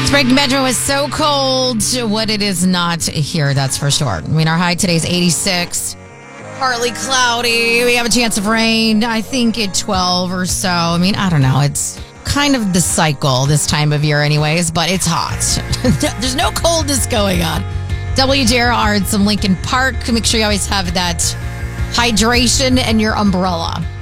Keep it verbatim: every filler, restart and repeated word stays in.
Breaking Benjamin was so cold. What it is not here, that's for sure. I mean, our high today is eighty-six. Partly cloudy. We have a chance of rain, I think at twelve or so. I mean, I don't know. It's kind of the cycle this time of year anyways, but it's hot. There's no coldness going on. W J R at some Lincoln Park. Make sure you always have that hydration and your umbrella.